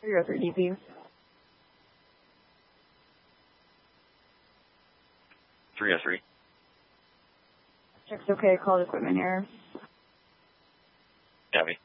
303 DP. 303. Check's okay, called equipment error. Copy.